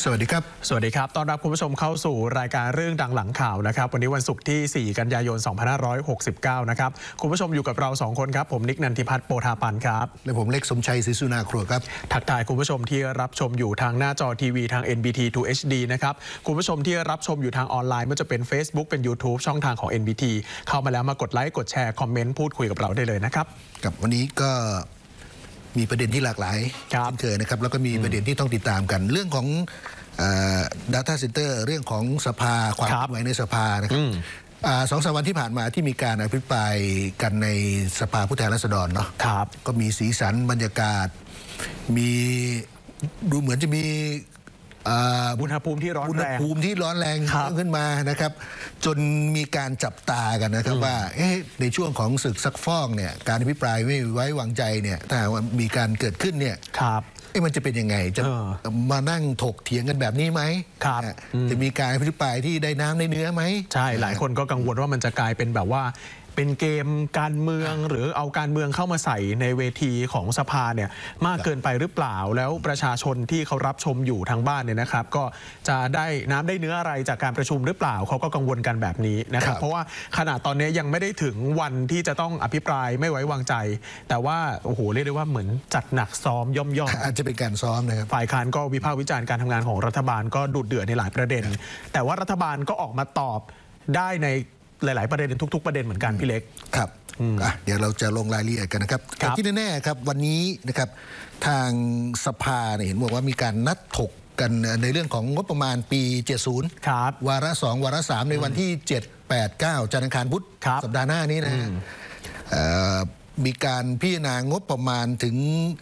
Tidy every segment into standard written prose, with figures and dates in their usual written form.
สวัสดีครับต้อนรับคุณผู้ชมเข้าสู่รายการเรื่องดังหลังข่าวนะครับวันนี้วันศุกร์ที่4กันยายน2569นะครับคุณผู้ชมอยู่กับเรา2คนครับผมนิกนันทิพัฒน์โปธาปันครับและผมเล็กสมชัยศรีสุนาครัวครับทักทายคุณผู้ชมที่รับชมอยู่ทางหน้าจอทีวีทาง NBT 2 HD นะครับคุณผู้ชมที่รับชมอยู่ทางออนไลน์ไม่ว่าจะเป็น Facebook เป็น YouTube ช่องทางของ NBT เข้ามาแล้วมากดไลค์กดแชร์คอมเมนต์พูดคุยกับเราได้เลยนะครับกับวันนี้ก็มีประเด็นที่หลากหลายเช่นเคยนะครับแล้วก็มีประเด็นที่ต้องติดตามกันเรื่องของData Center เรื่องของสภาความเคลื่อนไหวในสภานะครับ2-3 วันที่ผ่านมาที่มีการอภิปรายกันในสภาผู้แทนราษฎรเนาะก็มีสีสันบรรยากาศมีดูเหมือนจะมีอุณหภูมิที่ร้อนแรงขึ้นมานะครับจนมีการจับตากันนะครับว่าในช่วงของศึกซักฟอกเนี่ยการอภิปรายไม่ไว้วางใจเนี่ยถ้าว่ามีการเกิดขึ้นเนี่ยมันจะเป็นยังไงจะมานั่งถกเถียงกันแบบนี้ไหมจะมีการอภิปรายที่ได้น้ำได้เนื้อไหมใช่หลายคนก็กังวลว่ามันจะกลายเป็นแบบว่าเป็นเกมการเมืองหรือเอาการเมืองเข้ามาใส่ในเวทีของสภาเนี่ยมากเกินไปหรือเปล่าแล้วประชาชนที่เขารับชมอยู่ทางบ้านเนี่ยนะครับก็จะได้น้ำได้เนื้ออะไรจากการประชุมหรือเปล่าเขาก็กังวลกันแบบนี้นะครับเพราะว่าขณะตอนนี้ยังไม่ได้ถึงวันที่จะต้องอภิปรายไม่ไว้วางใจแต่ว่าโอ้โหเรียกได้ว่าเหมือนจัดหนักซ้อมย่อมอาจจะเป็นการซ้อมนะครับฝ่ายค้านก็วิพากษ์วิจารณ์การทำงานของรัฐบาลก็ดุเดือดในหลายประเด็นแต่ว่ารัฐบาลก็ออกมาตอบได้ในหลายๆประเด็นทุกๆประเด็นเหมือนกันพี่เล็กครับเดี๋ยวเราจะลงรายละเอียดกันนะครับแต่ที่แน่ๆครับวันนี้นะครับทางสภาเห็นบอกว่ามีการนัดถกกันในเรื่องของงบประมาณปี70วาระ2วาระ3ในวันที่7 8 9จันทร์อังคารพุธสัปดาห์หน้านี้นะมีการพิจารณางบประมาณถึง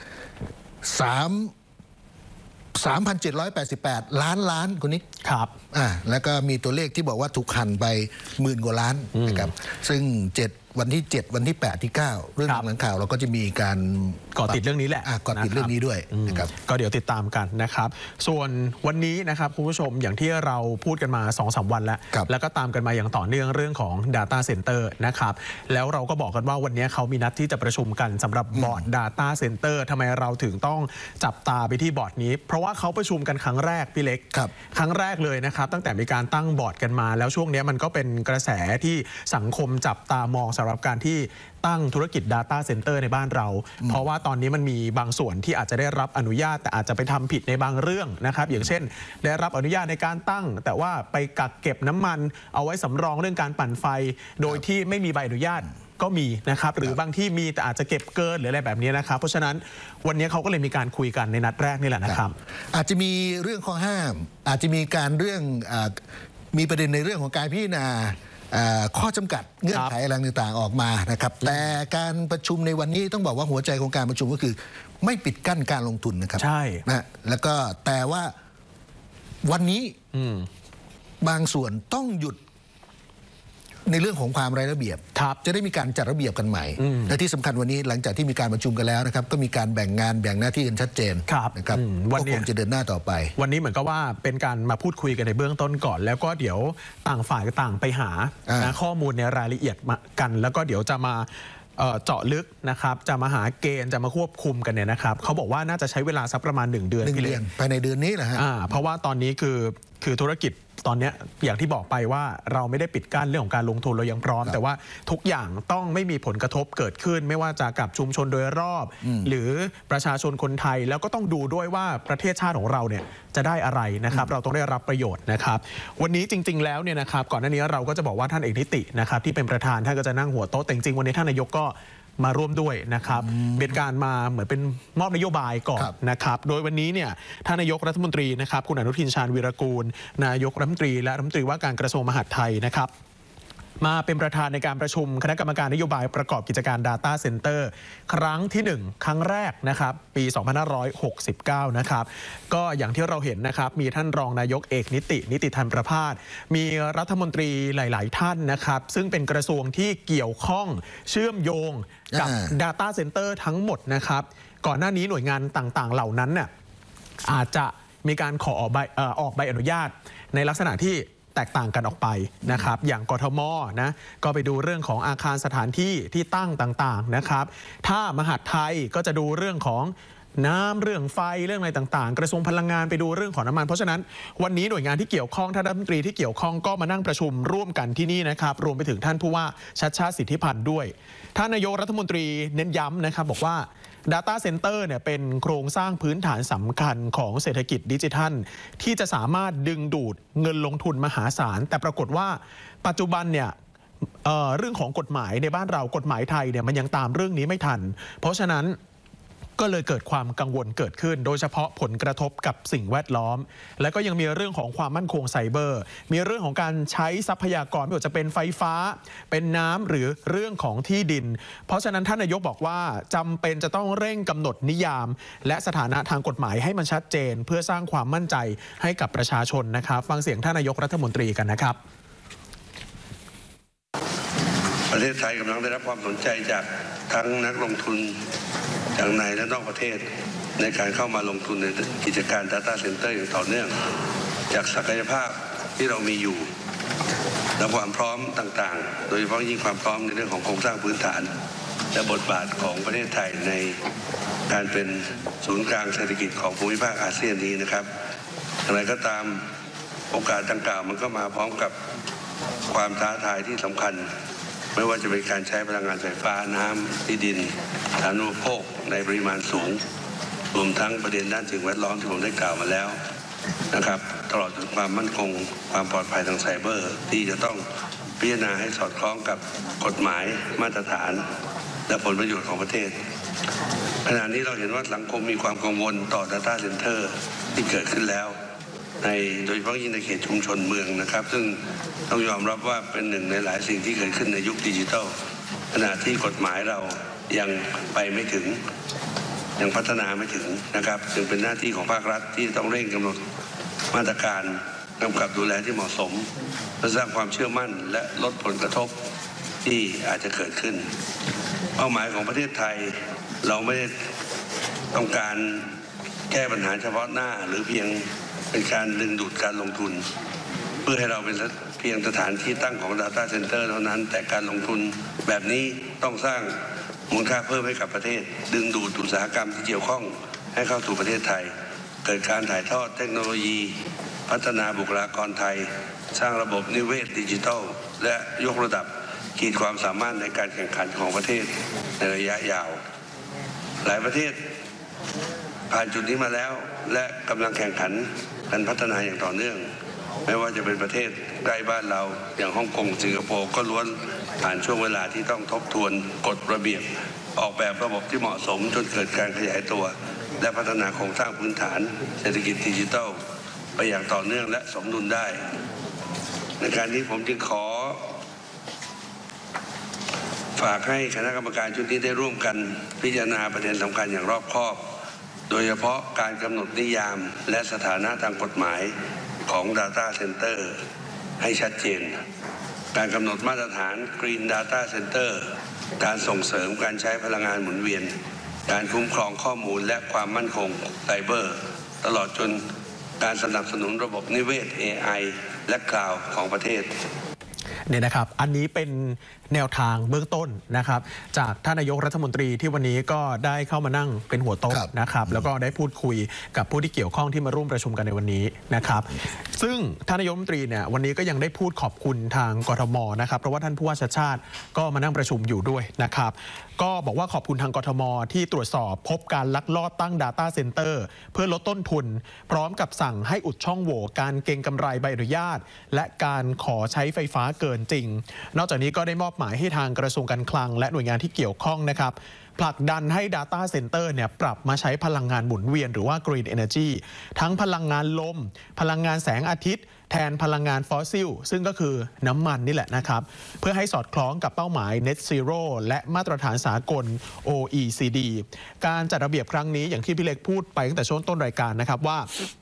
3,788 ล้านคนนี้ครับแล้วก็มีตัวเลขที่บอกว่าถูกหั่นไป10,000 กว่าล้านนะครับซึ่งวันที่7วันที่8ที่9เรื่องหลังข่าวเราก็จะมีการก่อติดเรื่องนี้แหละก่อติดเรื่องนี้ด้วยนะครับก็เดี๋ยวติดตามกันนะครับส่วนวันนี้นะครับคุณผู้ชมอย่างที่เราพูดกันมา 2-3 วันแล้วก็ตามกันมาอย่างต่อเนื่องเรื่องของ Data Center นะครับแล้วเราก็บอกกันว่าวันนี้เขามีนัดที่จะประชุมกันสำหรับบอร์ด Data Center ทำไมเราถึงต้องจับตาไปที่บอร์ดนี้เพราะว่าเขาประชุมกันครั้งแรกพี่เล็กครั้งแรกเลยนะครับตั้งแต่มีการตั้งบอร์ดกันมาแล้วช่วงนี้มันก็เป็นกระแสที่สังคมจับตามองสำหรับการที่ตั้งธุรกิจ Data Center ในบ้านเราเพราะว่าตอนนี้มันมีบางส่วนที่อาจจะได้รับอนุญาตแต่อาจจะไปทำผิดในบางเรื่องนะครับอย่างเช่นได้รับอนุญาตในการตั้งแต่ว่าไปกักเก็บน้ำมันเอาไว้สำรองเรื่องการปั่นไฟโดยที่ไม่มีใบอนุญาตก็มีนะครับหรือบางที่มีแต่อาจจะเก็บเกินหรืออะไรแบบนี้นะครับเพราะฉะนั้นวันนี้เขาก็เลยมีการคุยกันในนัดแรกนี่แหละนะครับอาจจะมีเรื่องข้อห้ามอาจจะมีการมีประเด็นในเรื่องของการพิจารณาข้อจำกัดเงื่อนไขอะไรต่างๆออกมานะครับแต่การประชุมในวันนี้ต้องบอกว่าหัวใจของการประชุมก็คือไม่ปิดกั้นการลงทุนนะครับใช่นะแล้วก็แต่ว่าวันนี้บางส่วนต้องหยุดในเรื่องของความไร้ระเบียบจะได้มีการจัดระเบียบกันใหม่และที่สำคัญวันนี้หลังจากที่มีการประชุมกันแล้วนะครับก็มีการแบ่งงานแบ่งหน้าที่กันชัดเจนนะครับก็คงจะเดินหน้าต่อไปวันนี้เหมือนกับว่าเป็นการมาพูดคุยกันในเบื้องต้นก่อนแล้วก็เดี๋ยวต่างฝ่ายต่างไปหาข้อมูลในรายละเอียดกันแล้วก็เดี๋ยวจะมาเจาะลึกนะครับจะมาหาเกณฑ์จะมาควบคุมกันเนี่ยนะครับเขาบอกว่าน่าจะใช้เวลาสักประมาณ1 เดือนภายในเดือนนี้แหละฮะเพราะว่าตอนนี้คือธุรกิจตอนนี้อย่างที่บอกไปว่าเราไม่ได้ปิดกั้นเรื่องของการลงทุนเรายังพร้อมแต่ว่าทุกอย่างต้องไม่มีผลกระทบเกิดขึ้นไม่ว่าจะกับชุมชนโดยรอบหรือประชาชนคนไทยแล้วก็ต้องดูด้วยว่าประเทศชาติของเราเนี่ยจะได้อะไรนะครับเราต้องได้รับประโยชน์นะครับวันนี้จริงๆแล้วเนี่ยนะครับก่อนหน้านี้เราก็จะบอกว่าท่านเอกนิตินะครับที่เป็นประธานท่านก็จะนั่งหัวโต๊ะแต่จริงๆวันนี้ท่านนายกก็มาร่วมด้วยนะครับเป็นการมาเหมือนเป็นมอบนโยบายก่อนนะครับโดยวันนี้เนี่ยท่านนายกรัฐมนตรีนะครับคุณอนุทินชาญวีรกูลนายกรัฐมนตรีและรัฐมนตรีว่าการกระทรวงมหาดไทยนะครับมาเป็นประธานในการประชุมคณะกรรมการนโยบายประกอบกิจการ Data Center ครั้งที่1ครั้งแรกนะครับปี2569นะครับก็อย่างที่เราเห็นนะครับมีท่านรองนายกเอกนิติธรรมประภาสมีรัฐมนตรีหลายๆท่านนะครับซึ่งเป็นกระทรวงที่เกี่ยวข้องเชื่อมโยงกับ Data Center ทั้งหมดนะครับก่อนหน้านี้หน่วยงานต่างๆเหล่านั้นเนี่ยอาจจะมีการขอออกใบอนุญาตในลักษณะที่แตกต่างกันออกไปนะครับอย่างกทมนะก็ไปดูเรื่องของอาคารสถานที่ที่ตั้งต่างๆนะครับถ้ามหาดไทยก็จะดูเรื่องของน้ำเรื่องไฟเรื่องอะไรต่างๆกระทรวงพลังงานไปดูเรื่องของน้ำมันเพราะฉะนั้นวันนี้หน่วยงานที่เกี่ยวข้องท่านรัฐมนตรีที่เกี่ยวข้องก็มานั่งประชุมร่วมกันที่นี่นะครับรวมไปถึงท่านผู้ว่าชัชชาติสิทธิพันธ์ด้วยท่านนายกรัฐมนตรีเน้นย้ำนะครับบอกว่า Data Center เนี่ยเป็นโครงสร้างพื้นฐานสำคัญของเศรษฐกิจดิจิทัลที่จะสามารถดึงดูดเงินลงทุนมหาศาลแต่ปรากฏว่าปัจจุบันเนี่ยเรื่องของกฎหมายในบ้านเรากฎหมายไทยเนี่ยมันยังตามเรื่องนี้ไม่ทันเพราะฉะนั้นก็เลยเกิดความกังวลเกิดขึ้นโดยเฉพาะผลกระทบกับสิ่งแวดล้อมและก็ยังมีเรื่องของความมั่นคงไซเบอร์มีเรื่องของการใช้ทรัพยากรไม่ว่าจะเป็นไฟฟ้าเป็นน้ำหรือเรื่องของที่ดินเพราะฉะนั้นท่านนายกบอกว่าจำเป็นจะต้องเร่งกำหนดนิยามและสถานะทางกฎหมายให้มันชัดเจนเพื่อสร้างความมั่นใจให้กับประชาชนนะครับฟังเสียงท่านนายกรัฐมนตรีกันนะครับประเทศไทยกำลังได้รับความสนใจจากทั้งนักลงทุนจากในและนอกประเทศในการเข้ามาลงทุนในกิจการ Data Center อย่างต่อเนื่องจากศักยภาพที่เรามีอยู่และความพร้อมต่างๆโดยเฉพาะยิ่งความพร้อมในเรื่องของโครงสร้างพื้นฐานและบทบาทของประเทศไทยในการเป็นศูนย์กลางเศรษฐกิจของภูมิภาคอาเซียนนี้นะครับอย่างไรก็ตามโอกาสดังกล่าวมันก็มาพร้อมกับความท้าทายที่สำคัญไม่ว่าจะเป็นการใช้พลังงานไฟฟ้าน้ำที่ดินสาธารณูปโภคในปริมาณสูงรวมทั้งประเด็นด้านสิ่งแวดล้อมที่ผมได้กล่าวมาแล้วนะครับตลอดถึงความมั่นคงความปลอดภัยทางไซเบอร์ที่จะต้องพิจารณาให้สอดคล้องกับกฎหมายมาตรฐานและผลประโยชน์ของประเทศขณะนี้เราเห็นว่าสังคมมีความกังวลต่อ Data Center ที่เกิดขึ้นแล้วโดยเฉพาะยิ่งในเขตชุมชนเมืองนะครับซึ่งต้องยอมรับว่าเป็นหนึ่งในหลายสิ่งที่เกิดขึ้นในยุคดิจิทัลขณะที่กฎหมายเรายังไปไม่ถึงยังพัฒนาไม่ถึงนะครับจึงเป็นหน้าที่ของภาครัฐที่ต้องเร่งกำหนดมาตรการกำกับดูแลที่เหมาะสมเพื่อสร้างความเชื่อมั่นและลดผลกระทบที่อาจจะเกิดขึ้นเป้าหมายของประเทศไทยเราไม่ได้ต้องการแก้ปัญหาเฉพาะหน้าหรือเพียงเป็นการดึงดูดการลงทุนเพื่อให้เราเป็นเพียงสถานที่ตั้งของ Data Center เท่านั้นแต่การลงทุนแบบนี้ต้องสร้างมูลค่าเพิ่มให้กับประเทศดึงดูดอุตสาหกรรมที่เกี่ยวข้องให้เข้าสู่ประเทศไทยเกิดการถ่ายทอดเทคโนโลยีพัฒนาบุคลากรไทยสร้างระบบนิเวศดิจิทัลและยกระดับขีดความสามารถในการแข่งขันของประเทศในระยะยาวหลายประเทศผ่านจุดนี้มาแล้วและกำลังแข่งขันกันพัฒนาอย่างต่อเนื่องไม่ว่าจะเป็นประเทศใกล้บ้านเราอย่างฮ่องกงสิงคโปร์ก็ล้วนผ่านช่วงเวลาที่ต้องทบทวนกฎระเบียบออกแบบระบบที่เหมาะสมจนเกิดการขยายตัวและพัฒนาโครงสร้างพื้นฐานเศรษฐกิจดิจิทัลไปอย่างต่อเนื่องและสมดุลได้ในการนี้ผมจึงขอฝากให้คณะกรรมการชุดนี้ได้ร่วมกันพิจารณาประเด็นสำคัญอย่างรอบคอบโดยเฉพาะการกำหนดนิยามและสถานะทางกฎหมายของ Data Center ให้ชัดเจนการกำหนดมาตรฐาน Green Data Center การส่งเสริมการใช้พลังงานหมุนเวียนการคุ้มครองข้อมูลและความมั่นคงไซเบอร์ตลอดจนการสนับสนุนระบบนิเวศ AI และคลาวด์ของประเทศเนี่ยนะครับอันนี้เป็นแนวทางเบื้องต้นนะครับจากท่านนายกรัฐมนตรีที่วันนี้ก็ได้เข้ามานั่งเป็นหัวโต๊ะนะครับแล้วก็ได้พูดคุยกับผู้ที่เกี่ยวข้องที่มาร่วมประชุมกันในวันนี้นะครับซึ่งท่านนายกรัฐมนตรีเนี่ยวันนี้ก็ยังได้พูดขอบคุณทางกทมนะครับเพราะว่าท่านผู้ว่าชัชชาติก็มานั่งประชุมอยู่ด้วยนะครับก็บอกว่าขอบคุณทางกทมที่ตรวจสอบพบการลักลอบตั้ง Data Center เพื่อลดต้นทุนพร้อมกับสั่งให้อุดช่องโหว่การเก็งกำไรใบอนุญาตและการขอใช้ไฟฟ้าเกินจริงนอกจากนี้ก็ได้มอบหมายให้ทางกระทรวงการคลังและหน่วยงานที่เกี่ยวข้องนะครับผลักดันให้ Data Center เนี่ยปรับมาใช้พลังงานหมุนเวียนหรือว่า Green Energy ทั้งพลังงานลมพลังงานแสงอาทิตย์แทนพลังงานฟอสซิลซึ่งก็คือน้ำมันนี่แหละนะครับเพื่อให้สอดคล้องกับเป้าหมาย Net Zero และมาตรฐานสากล OECD การจัดระเบียบครั้งนี้อย่างที่พี่เล็กพูดไปตั้งแต่ช่วงต้นรายการนะครับว่า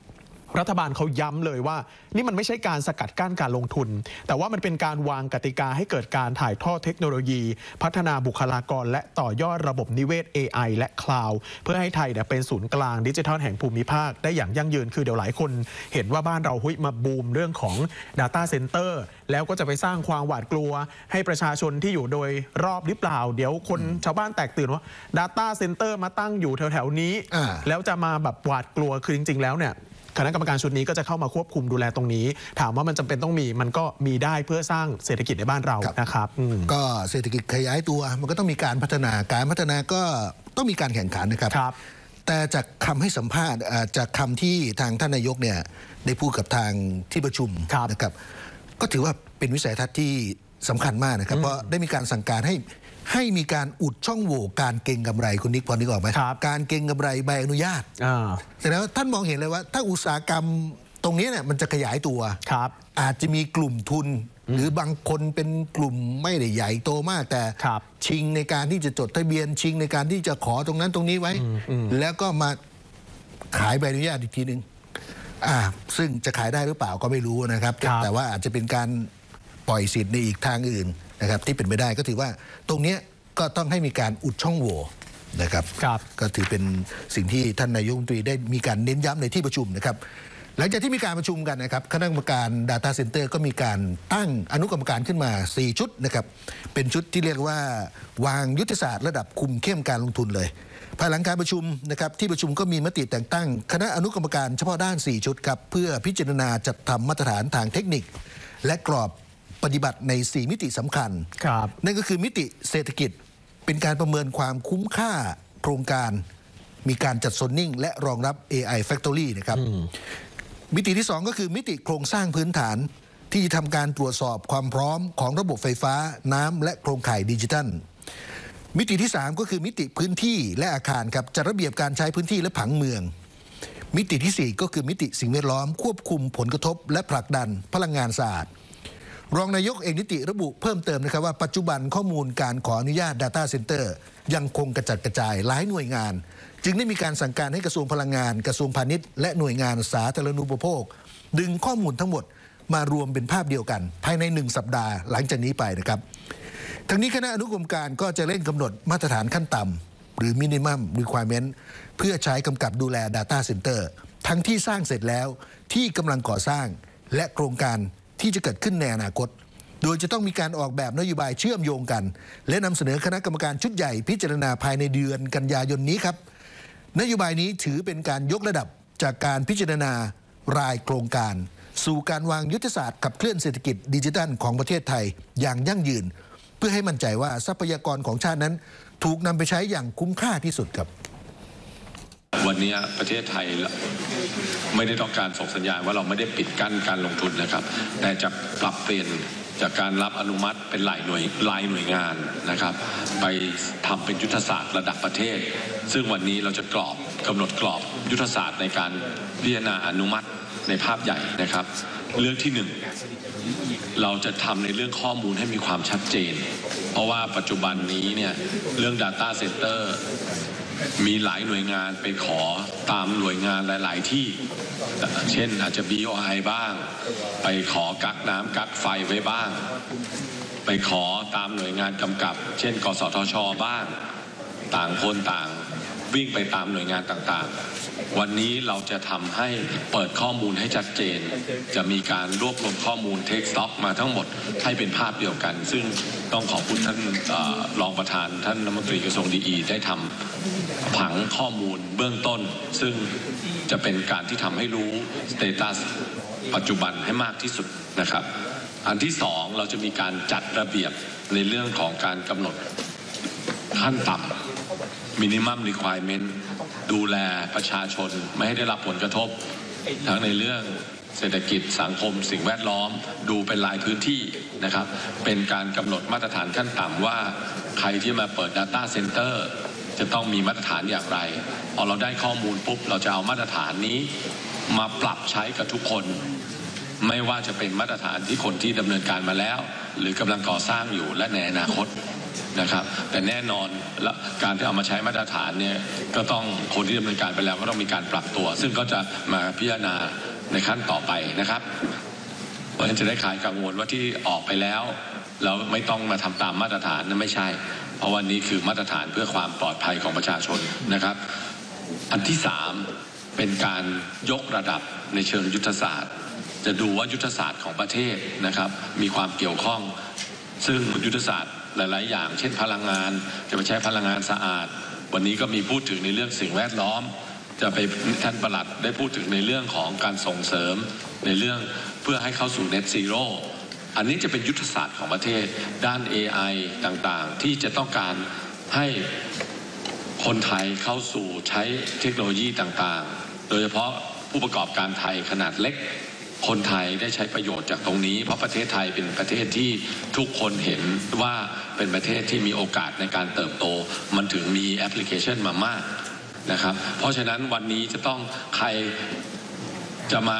รัฐบาลเขาย้ำเลยว่านี่มันไม่ใช่การสกัดกั้นการลงทุนแต่ว่ามันเป็นการวางกติกาให้เกิดการถ่ายทอดเทคโนโลยีพัฒนาบุคลากรและต่อยอดระบบนิเวศ AI และคลาวด์เพื่อให้ไทยเป็นศูนย์กลางดิจิทัลแห่งภูมิภาคได้อย่างยั่งยืนคือเดี๋ยวหลายคนเห็นว่าบ้านเรามาบูมเรื่องของ Data Center แล้วก็จะไปสร้างความหวาดกลัวให้ประชาชนที่อยู่โดยรอบหรือเปล่าเดี๋ยวคนชาวบ้านแตกตื่นว่า Data Center มาตั้งอยู่แถวๆนี้แล้วจะมาแบบหวาดกลัวคือจริงๆแล้วเนี่ยคณะกรรมการชุดนี้ก็จะเข้ามาควบคุมดูแลตรงนี้ถามว่ามันจำเป็นต้องมีมันก็มีได้เพื่อสร้างเศรษฐกิจในบ้านเรานะครับก็เศรษฐกิจขยายตัวมันก็ต้องมีการพัฒนาก็ต้องมีการแข่งขันนะครับแต่จากคำให้สัมภาษณ์จากคำที่ทางท่านนายกเนี่ยได้พูดกับทางที่ประชุมนะครับก็ถือว่าเป็นวิสัยทัศน์ที่สำคัญมากนะครับเพราะได้มีการสั่งการให้มีการอุดช่องโหว่การเก็งกำไรคุณนิกพอนึกออกไหมการเก็งกำไรใบอนุญาตแสดงว่าท่านมองเห็นเลยว่าถ้าอุตสาหกรรมตรงนี้เนี่ยมันจะขยายตัวอาจจะมีกลุ่มทุนหรือบางคนเป็นกลุ่มไม่ได้ใหญ่โตมากแต่ชิงในการที่จะจดทะเบียนชิงในการที่จะขอตรงนั้นตรงนี้ไว้แล้วก็มาขายใบอนุญาตอีกทีนึงซึ่งจะขายได้หรือเปล่าก็ไม่รู้นะครับแต่ว่าอาจจะเป็นการปล่อยสิทธิ์ในอีกทางอื่นนะครับที่เป็นไปได้ก็ถือว่าตรงนี้ก็ต้องให้มีการอุดช่องโหว่นะครับก็ถือเป็นสิ่งที่ท่านนายกรัฐมนตรีได้มีการเน้นย้ำในที่ประชุมนะครับหลังจากที่มีการประชุมกันนะครับคณะกรรมการ Data Center ก็มีการตั้งอนุกรรมการขึ้นมา4ชุดนะครับเป็นชุดที่เรียกว่าวางยุทธศาสตร์ระดับคุมเข้มการลงทุนเลยภายหลังการประชุมนะครับที่ประชุมก็มีมติแต่งตั้งคณะอนุกรรมการเฉพาะด้าน4ชุดครับเพื่อพิจารณาจัดทำมาตรฐานทางเทคนิคและกรอบปฏิบัติใน4มิติสำคัญนั่นก็คือมิติเศรษฐกิจเป็นการประเมินความคุ้มค่าโครงการมีการจัดโซนนิ่งและรองรับ AI Factory นะครับมิติที่2ก็คือมิติโครงสร้างพื้นฐานที่ทำการตรวจสอบความพร้อมของระบบไฟฟ้าน้ำและโครงข่ายดิจิทัลมิติที่3ก็คือมิติพื้นที่และอาคารครับจัดระเบียบการใช้พื้นที่และผังเมืองมิติที่4ก็คือมิติสิ่งแวดล้อมควบคุมผลกระทบและผลักดันพลังงานสะอาดรองนายกเอกนิติระบุเพิ่มเติมนะครับว่าปัจจุบันข้อมูลการขออนุญาต Data Center ยังคงกระจัดกระจายหลายหน่วยงานจึงได้มีการสั่งการให้กระทรวงพลังงานกระทรวงพาณิชย์และหน่วยงานสาธารณูปโภคดึงข้อมูลทั้งหมดมารวมเป็นภาพเดียวกันภายใน1สัปดาห์หลังจากนี้ไปนะครับทั้งนี้คณะอนุกรรมการก็จะเร่งกำหนดมาตรฐานขั้นต่ำหรือ Minimum Requirement เพื่อใช้กำกับดูแล Data Center ทั้งที่สร้างเสร็จแล้วที่กำลังก่อสร้างและโครงการที่จะเกิดขึ้นในอนาคตโดยจะต้องมีการออกแบบนโยบายเชื่อมโยงกันและนำเสนอคณะกรรมการชุดใหญ่พิจารณาภายในเดือนกันยายนนี้ครับนโยบายนี้ถือเป็นการยกระดับจากการพิจารณารายโครงการสู่การวางยุทธศาสตร์ขับเคลื่อนเศรษฐกิจดิจิทัลของประเทศไทยอย่างยั่งยืนเพื่อให้มั่นใจว่าทรัพยากรของชาตินั้นถูกนำไปใช้อย่างคุ้มค่าที่สุดครับวันนี้ประเทศไทยไม่ได้ต้องการส่งสัญญาณว่าเราไม่ได้ปิดกั้นการลงทุนนะครับแต่จะปรับเปลี่ยนจากการรับอนุมัติเป็นรายหน่วยงานนะครับไปทำเป็นยุทธศาสตร์ระดับประเทศซึ่งวันนี้เราจะกำหนดกรอบยุทธศาสตร์ในการพิจารณาอนุมัติในภาพใหญ่นะครับเรื่องที่1เราจะทำในเรื่องข้อมูลให้มีความชัดเจนเพราะว่าปัจจุบันนี้เนี่ยเรื่อง Data Center มีหลายหน่วยงานไปขอตามหน่วยงานหลายๆที่เช่นอาจจะ BOI บ้างไปขอกักน้ำกักไฟไว้บ้างไปขอตามหน่วยงานกำกับเช่นกสทช.บ้างต่างคนต่างวิ่งไปตามหน่วยงานต่างๆวันนี้เราจะทำให้เปิดข้อมูลให้ชัดเจนจะมีการรวบรวมข้อมูล Take Stock มาทั้งหมดให้เป็นภาพเดียวกันซึ่งต้องขอบคุณท่านรองประธานท่านรัฐมนตรีกระทรวงดีได้ทำผังข้อมูลเบื้องต้นซึ่งจะเป็นการที่ทำให้รู้สเตตัสปัจจุบันให้มากที่สุดนะครับอันที่2เราจะมีการจัดระเบียบในเรื่องของการกำหนดขั้นต่ำ Minimum Requirement ดูแลประชาชนไม่ให้ได้รับผลกระทบทั้งในเรื่องเศรษฐกิจสังคมสิ่งแวดล้อมดูเป็นรายพื้นที่นะครับเป็นการกำหนดมาตรฐานขั้นต่ำว่าใครที่มาเปิด Data Center จะต้องมีมาตรฐานอย่างไรพอเราได้ข้อมูลปุ๊บเราจะเอามาตรฐานนี้มาปรับใช้กับทุกคนไม่ว่าจะเป็นมาตรฐานที่คนที่ดำเนินการมาแล้วหรือกำลังก่อสร้างอยู่และในอนาคตนะครับแต่แน่นอนและการที่เอามาใช้มาตรฐานเนี่ยก็ต้องคนที่ดำเนินการไปแล้วก็ต้องมีการปรับตัวซึ่งก็จะมาพิจารณาในขั้นต่อไปนะครับเพราะฉะนั้นจะได้คลายกังวลว่าที่ออกไปแล้วเราไม่ต้องมาทำตามมาตรฐานนั้นไม่ใช่เพราะวันนี้คือมาตรฐานเพื่อความปลอดภัยของประชาชนนะครับอันที่3เป็นการยกระดับในเชิงยุทธศาสตร์จะดูว่ายุทธศาสตร์ของประเทศนะครับมีความเกี่ยวข้องซึ่งยุทธศาสตร์หลายๆอย่างเช่นพลังงานจะไปใช้พลังงานสะอาดวันนี้ก็มีพูดถึงในเรื่องสิ่งแวดล้อมจะไปท่านปลัดได้พูดถึงในเรื่องของการส่งเสริมในเรื่องเพื่อให้เข้าสู่ Net Zero อันนี้จะเป็นยุทธศาสตร์ของประเทศด้าน AI ต่างๆที่จะต้องการให้คนไทยเข้าสู่ใช้เทคโนโลยีต่างๆโดยเฉพาะผู้ประกอบการไทยขนาดเล็กคนไทยได้ใช้ประโยชน์จากตรงนี้เพราะประเทศไทยเป็นประเทศที่ทุกคนเห็นว่าเป็นประเทศที่มีโอกาสในการเติบโตมันถึงมีแอปพลิเคชันมามากนะครับเพราะฉะนั้นวันนี้จะต้องใครจะมา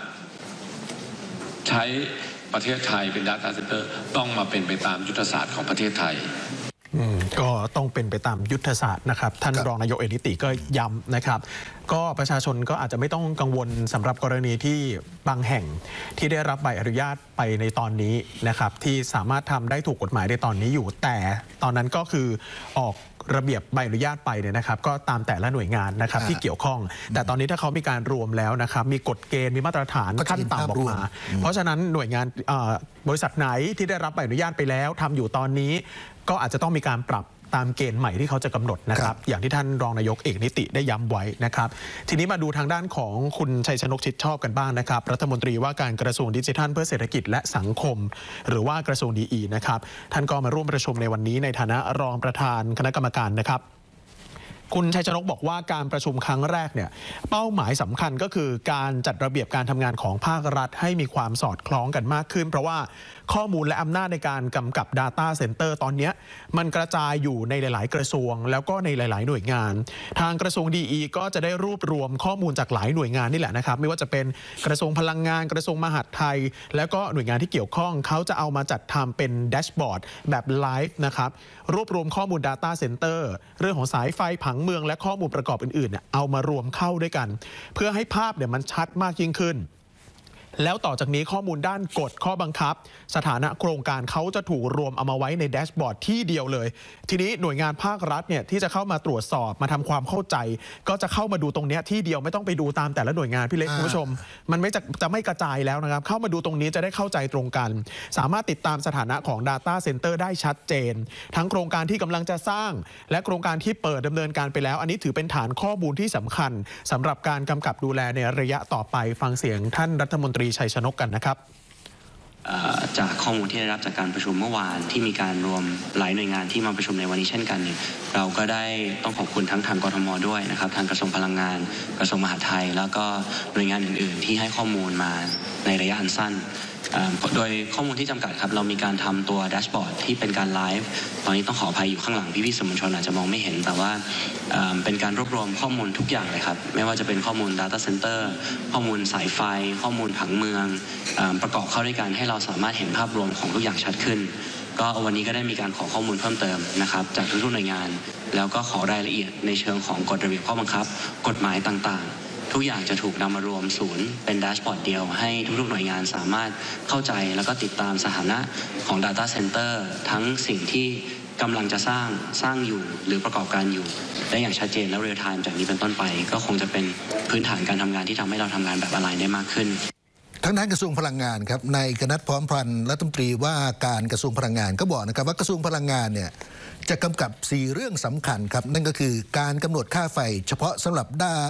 ใช้ประเทศไทยเป็น Data Center ต้องมาเป็นไปตามยุทธศาสตร์ของประเทศไทยก็ต้องเป็นไปตามยุทธศาสตร์นะครับท่านรองนายกเอกนิติก็ย้ำนะครับก็ประชาชนก็อาจจะไม่ต้องกังวลสำหรับกรณีที่บางแห่งที่ได้รับใบอนุญาตไปในตอนนี้นะครับที่สามารถทำได้ถูกกฎหมายในตอนนี้อยู่แต่ตอนนั้นก็คือออกระเบียบใบอนุญาตไปเนี่ยนะครับก็ตามแต่ละหน่วยงานนะครับที่เกี่ยวข้องแต่ตอนนี้ถ้าเขามีการรวมแล้วนะครับมีกฎเกณฑ์มีมาตรฐานขั้นต่ำออกมาเพราะฉะนั้นหน่วยงานบริษัทไหนที่ได้รับใบอนุญาตไปแล้วทำอยู่ตอนนี้ก็อาจจะต้องมีการปรับตามเกณฑ์ใหม่ที่เขาจะกำหนดนะครับอย่างที่ท่านรองนายกเอกนิติได้ย้ำไว้นะครับทีนี้มาดูทางด้านของคุณชัยชนกชิดชอบกันบ้างนะครับรัฐมนตรีว่าการกระทรวงดิจิทัลเพื่อเศรษฐกิจและสังคมหรือว่ากระทรวงดีนะครับท่านก็มาร่วมประชุมในวันนี้ในฐานะรองประธานคณะกรรมการนะครับคุณชัยชนกบอกว่าการประชุมครั้งแรกเนี่ยเป้าหมายสำคัญก็คือการจัดระเบียบการทำงานของภาครัฐให้มีความสอดคล้องกันมากขึ้นเพราะว่าข้อมูลและอำนาจในการกำกับ Data Center ตอนนี้มันกระจายอยู่ในหลายๆกระทรวงแล้วก็ในหลายๆหน่วยงานทางกระทรวงดีก็จะได้รวบรวมข้อมูลจากหลายหน่วยงานนี่แหละนะครับไม่ว่าจะเป็นกระทรวงพลังงานกระทรวงมหาดไทยแล้วก็หน่วยงานที่เกี่ยวข้องเขาจะเอามาจัดทำเป็นแดชบอร์ดแบบไลฟ์นะครับรวบรวมข้อมูล Data Center เรื่องของสายไฟผังเมืองและข้อมูลประกอบอื่นๆเอามารวมเข้าด้วยกันเพื่อให้ภาพเนี่ยมันชัดมากยิ่งขึ้นแล้วต่อจากนี้ข้อมูลด้านกฎข้อบังคับสถานะโครงการเขาจะถูกรวมเอามาไว้ในแดชบอร์ดที่เดียวเลยทีนี้หน่วยงานภาครัฐเนี่ยที่จะเข้ามาตรวจสอบมาทำความเข้าใจก็จะเข้ามาดูตรงนี้ที่เดียวไม่ต้องไปดูตามแต่ละหน่วยงานพี่เล็กคุณผู้ชมมันจะไม่กระจายแล้วนะครับเข้ามาดูตรงนี้จะได้เข้าใจตรงกันสามารถติดตามสถานะของ Data Center ได้ชัดเจนทั้งโครงการที่กำลังจะสร้างและโครงการที่เปิดดำเนินการไปแล้วอันนี้ถือเป็นฐานข้อมูลที่สำคัญสำหรับการกำกับดูแลในระยะต่อไปฟังเสียงท่านรัฐมนตรีชัยชนกกันนะครับจากข้อมูลที่ได้รับจากการประชุมเมื่อวานที่มีการรวมหลายหน่วยงานที่มาประชุมในวันนี้เช่นกันเนี่ยเราก็ได้ต้องขอบคุณทั้งทางกทม.ด้วยนะครับทางกระทรวงพลังงานกระทรวงมหาดไทยแล้วก็หน่วยงานอื่นๆที่ให้ข้อมูลมาในระยะอันสั้นโดยข้อมูลที่จำกัดครับเรามีการทำตัวแดชบอร์ดที่เป็นการไลฟ์ตอนนี้ต้องขออภัยอยู่ข้างหลังพี่ๆสื่อมวลชนอาจจะมองไม่เห็นแต่ว่าเป็นการรวบรวมข้อมูลทุกอย่างเลยครับไม่ว่าจะเป็นข้อมูล Data Center ข้อมูลสายไฟข้อมูลผังเมืองประกอบเข้าด้วยกันให้เราสามารถเห็นภาพรวมของทุกอย่างชัดขึ้นก็วันนี้ก็ได้มีการขอข้อมูลเพิ่มเติมนะครับจากทุกๆหน่วยงานแล้วก็ขอรายละเอียดในเชิงของกฎระเบียบข้อบังคับกฎหมายต่างๆทุกอย่างจะถูกนำมารวมศูนย์เป็นแดชบอร์ดเดียวให้ทุกๆหน่วยงานสามารถเข้าใจแล้วก็ติดตามสถานะของ Data Center ทั้งสิ่งที่กำลังจะสร้างอยู่หรือประกอบการอยู่ได้อย่างชัดเจนและเรียลไทม์จากนี้เป็นต้นไปก็คงจะเป็นพื้นฐานการทำงานที่ทำให้เราทำงานแบบออนไลน์ได้มากขึ้นทางด้านกระทรวงพลังงานครับนายกนัทพร้อมพันธ์รัฐมนตรีว่าการกระทรวงพลังงานก็บอกนะครับว่ากระทรวงพลังงานเนี่ยจะกำกับ4เรื่องสำคัญครับนั่นก็คือการกำหนดค่าไฟเฉพาะสำหรับ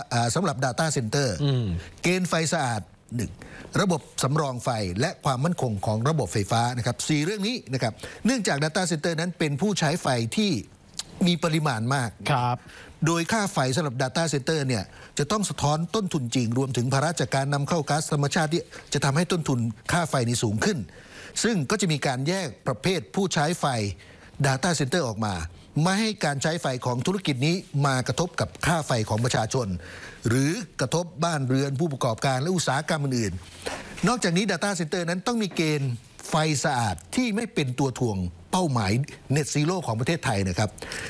Data Center เกณฑ์ไฟสะอาด1ระบบสำรองไฟและความมั่นคงของระบบไฟฟ้านะครับ4เรื่องนี้นะครับเนื่องจาก Data Center นั้นเป็นผู้ใช้ไฟที่มีปริมาณมากครับโดยค่าไฟสำหรับ Data Center เนี่ยจะต้องสะท้อนต้นทุนจริงรวมถึงภาระจากการนำเข้าก๊าซธรรมชาติที่จะทำให้ต้นทุนค่าไฟนี้สูงขึ้นซึ่งก็จะมีการแยกประเภทผู้ใช้ไฟ Data Center ออกมาไม่ให้การใช้ไฟของธุรกิจนี้มากระทบกับค่าไฟของประชาชนหรือกระทบบ้านเรือนผู้ประกอบการและอุตสาหกรรมอื่นๆนอกจากนี้ Data Center นั้นต้องมีเกณฑ์ไฟสะอาดที่ไม่เป็นตัวถ่วงเป้าหมาย Net Zero ของประเทศไทยนะครับ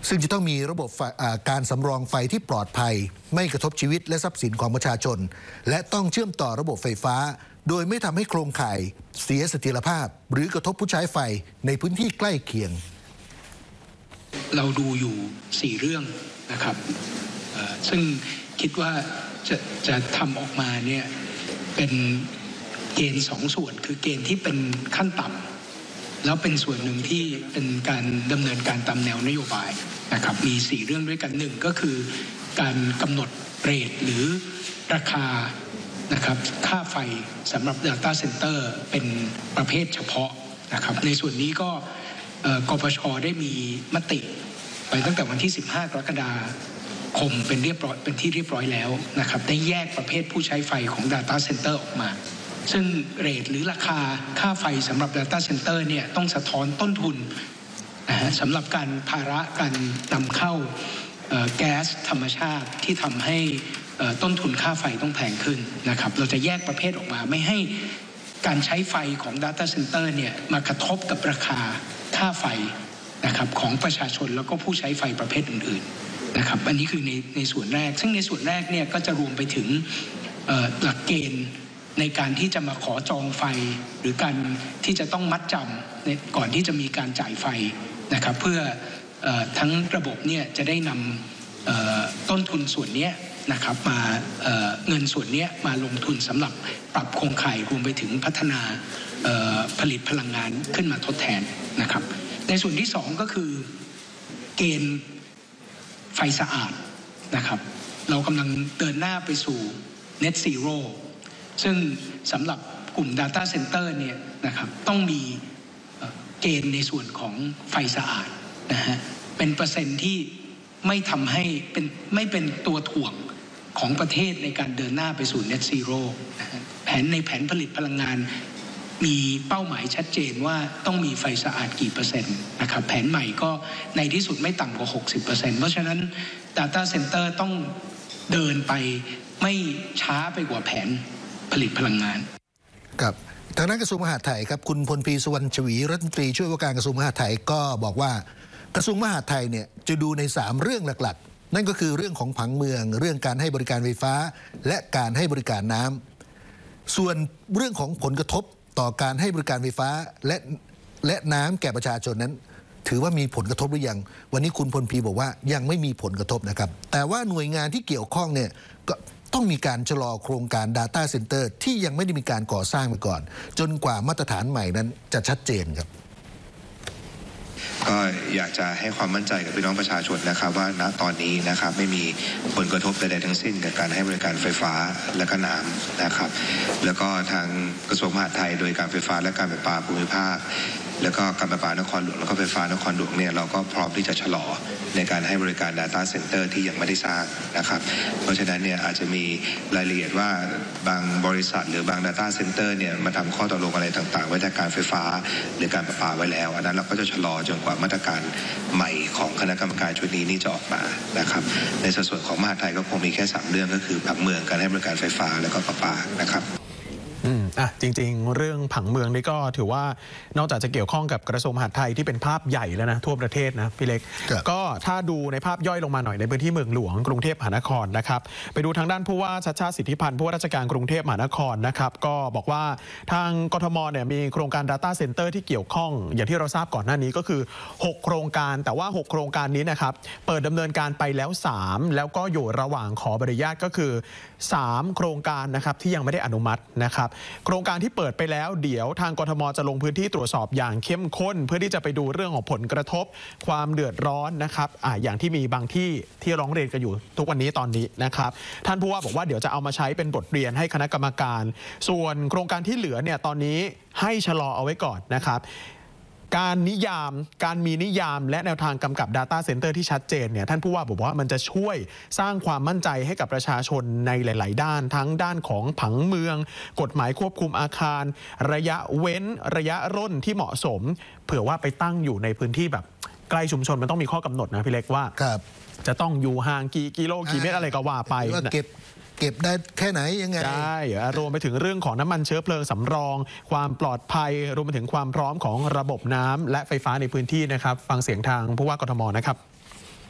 ซึ่งจะต้องมีระบบการสำรองไฟที่ปลอดภัยไม่กระทบชีวิตและทรัพย์สินของประชาชนและต้องเชื่อมต่อระบบไฟฟ้าโดยไม่ทำให้โครงข่ายเสียเสถียรภาพหรือกระทบผู้ใช้ไฟในพื้นที่ใกล้เคียงเราดูอยู่4เรื่องนะครับซึ่งคิดว่าจะทำออกมาเนี่ยเป็นเกณฑ์2 ส่วนคือเกณฑ์ที่เป็นขั้นต่ำแล้วเป็นส่วนหนึ่งที่เป็นการดำเนินการตามแนวนโยบายนะครับมี4เรื่องด้วยกัน1ก็คือการกำหนดเรทหรือราคานะครับค่าไฟสำหรับ Data Center เป็นประเภทเฉพาะนะครับในส่วนนี้ก็กปช.ได้มีมติไปตั้งแต่วันที่15 กรกฎาคมเป็นที่เรียบร้อยแล้วนะครับได้แยกประเภทผู้ใช้ไฟของ Data Center ออกมาซึ่งเรทหรือราคาค่าไฟสำหรับ Data Center เนี่ยต้องสะท้อนต้นทุนนะฮะสำหรับการภาระการนำเข้าแก๊สธรรมชาติที่ทำให้ต้นทุนค่าไฟต้องแพงขึ้นนะครับเราจะแยกประเภทออกมาไม่ให้การใช้ไฟของ Data Center เนี่ยมากระทบกับราคาค่าไฟนะครับของประชาชนแล้วก็ผู้ใช้ไฟประเภทอื่นๆนะครับอันนี้คือในส่วนแรกซึ่งในส่วนแรกเนี่ยก็จะรวมไปถึงหลักเกณฑ์ในการที่จะมาขอจองไฟหรือการที่จะต้องมัดจำก่อนที่จะมีการจ่ายไฟนะครับเพื่อทั้งระบบเนี่ยจะได้นำต้นทุนส่วนนี้นะครับมาเงินส่วนนี้มาลงทุนสำหรับปรับโครงข่ายรวมไปถึงพัฒนาผลิตพลังงานขึ้นมาทดแทนนะครับในส่วนที่2ก็คือเกณฑ์ไฟสะอาดนะครับเรากำลังเดินหน้าไปสู่ Net Zero ซึ่งสำหรับกลุ่ม Data Center เนี่ยนะครับต้องมีเกณฑ์ในส่วนของไฟสะอาดนะฮะเป็นเปอร์เซ็นต์ที่ไม่ทำให้ไม่เป็นตัวถ่วงของประเทศในการเดินหน้าไปสู่ Net Zero นะฮะในแผนผลิตพลังงานมีเป้าหมายชัดเจนว่าต้องมีไฟสะอาดกี่เปอร์เซ็นต์นะครับแผนใหม่ก็ในที่สุดไม่ต่ำกว่า 60% เพราะฉะนั้น Data Center ต้องเดินไปไม่ช้าไปกว่าแผนผลิตพลังงานครับทางด้านกระทรวงมหาดไทยครับคุณพลปรีสุวรรณชวีรัฐมนตรีช่วยว่าการกระทรวงมหาดไทยก็บอกว่ากระทรวงมหาดไทยเนี่ยจะดูใน3เรื่องหลักๆนั่นก็คือเรื่องของผังเมืองเรื่องการให้บริการไฟฟ้าและการให้บริการน้ำส่วนเรื่องของผลกระทบต่อการให้บริการไฟฟ้าและน้ำแก่ประชาชนนั้นถือว่ามีผลกระทบหรือยังวันนี้คุณพลปรีบอกว่ายังไม่มีผลกระทบนะครับแต่ว่าหน่วยงานที่เกี่ยวข้องเนี่ยก็ต้องมีการชะลอโครงการ Data Center ที่ยังไม่ได้มีการก่อสร้างไปก่อนจนกว่ามาตรฐานใหม่นั้นจะชัดเจนครับก็อยากจะให้ความมั่นใจกับพี่น้องประชาชนนะครับว่าณตอนนี้นะครับไม่มีผลกระทบใดๆทั้งสิ้นกับการให้บริการไฟฟ้าและก็น้ำนะครับแล้วก็ทางกระทรวงมหาดไทยโดยการไฟฟ้าและการประปาภูมิภาคแล้วก็การประปานครหลวงแล้วก็ไฟฟ้านครหลวงเนี่ยเราก็พร้อมที่จะชะลอในการให้บริการ Data Center ที่ยังไม่ได้สร้างนะครับเพราะฉะนั้นเนี่ยอาจจะมีรายละเอียดว่าบางบริษัทหรือบาง Data Center เนี่ยมาทำข้อตกลงอะไรต่างๆไว้จากการไฟฟ้าหรือการประปาไว้แล้วอันนั้นเราก็จะชะลอจนกว่ามาตรการใหม่ของคณะกรรมการชุดนี้นี่จะออกมานะครับในส่วนของมหาดไทยก็คงมีแค่3เรื่องก็คือผังเมืองการให้บริการไฟฟ้าแล้วก็ประปานะครับจริงๆเรื่องผังเมืองนี่ก็ถือว่านอกจากจะเกี่ยวข้องกับกระทรวงมหาดไทยที่เป็นภาพใหญ่แล้วนะทั่วประเทศนะพี่เล็กก็ถ้าดูในภาพย่อยลงมาหน่อยในพื้นที่เมืองหลวงกรุงเทพมหานครนะครับไปดูทางด้านผู้ว่าชัชชาติสิทธิพันธ์ผู้ว่าราชการกรุงเทพมหานครนะครับก็บอกว่าทางกทมเนี่ยมีโครงการ Data Center ที่เกี่ยวข้องอย่างที่เราทราบก่อนหน้านี้ก็คือ6โครงการแต่ว่า6โครงการนี้นะครับเปิดดำเนินการไปแล้ว3แล้วก็อยู่ระหว่างขออนุญาตก็คือ3โครงการนะครับที่ยังไม่ได้อนุมัตินะครับโครงการที่เปิดไปแล้วเดี๋ยวทางกทมจะลงพื้นที่ตรวจสอบอย่างเข้มข้นเพื่อที่จะไปดูเรื่องของผลกระทบความเดือดร้อนนะครับอย่างที่มีบางที่ร้องเรียนกันอยู่ทุกวันนี้ตอนนี้นะครับท่านผู้ว่าบอกว่าเดี๋ยวจะเอามาใช้เป็นบทเรียนให้คณะกรรมการส่วนโครงการที่เหลือเนี่ยตอนนี้ให้ชะลอเอาไว้ก่อนนะครับการมีนิยามและแนวทางกำกับ Data Center ที่ชัดเจนเนี่ยท่านผู้ว่าบอกว่ามันจะช่วยสร้างความมั่นใจให้กับประชาชนในหลายๆด้านทั้งด้านของผังเมืองกฎหมายควบคุมอาคารระยะเว้นระยะร่นที่เหมาะสมเผื่อว่าไปตั้งอยู่ในพื้นที่แบบใกล้ชุมชนมันต้องมีข้อกำหนดนะพี่เล็กว่าจะต้องอยู่ห่างกี่กิโลกี่เมตรอะไรก็ว่าไปเก็บได้แค่ไหนยังไงใช่รวมไปถึงเรื่องของน้ำมันเชื้อเพลิงสำรองความปลอดภัยรวมไปถึงความพร้อมของระบบน้ำและไฟฟ้าในพื้นที่นะครับฟังเสียงทางผู้ว่ากทมนะครับ